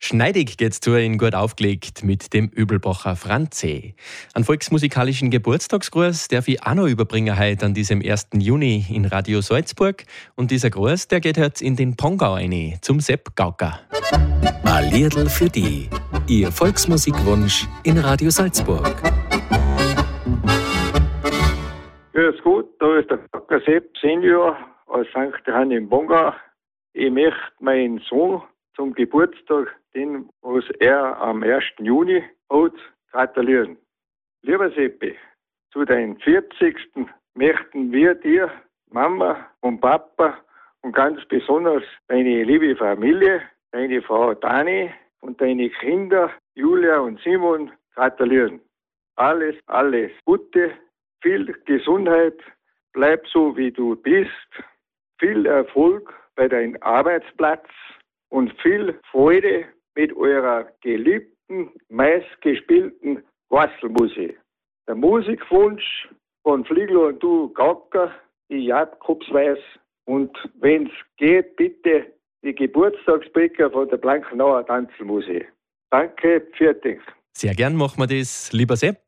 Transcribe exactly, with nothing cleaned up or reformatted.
Schneidig geht's zu in Gut aufgelegt mit dem Übelbacher Franzi. Einen volksmusikalischen Geburtstagsgruß darf ich auch noch überbringen heute an diesem ersten Juni in Radio Salzburg. Und dieser Gruß, der geht jetzt in den Pongau rein, zum Sepp Gaucker. A Liedl für die. Ihr Volksmusikwunsch in Radio Salzburg. Grüß Gott, da ist der Gaucker Sepp Senior aus Sankt Johann im Pongau. Ich möchte meinen Sohn zum Geburtstag, den was er am ersten Juni hat, gratulieren. Lieber Seppi, zu deinem vierzigsten möchten wir dir, Mama und Papa und ganz besonders deine liebe Familie, deine Frau Dani und deine Kinder Julia und Simon gratulieren. Alles, alles Gute, viel Gesundheit, bleib so wie du bist, viel Erfolg bei deinem Arbeitsplatz und viel Freude mit eurer geliebten, meistgespielten Wasselmusik. Der Musikwunsch von Fliegler und du Gaucker, die Jakobsweis und wenn's geht, bitte die Geburtstagsbäcker von der Blankenauer Tanzelmusik. Danke, fertig. Sehr gern machen wir das, lieber Sepp.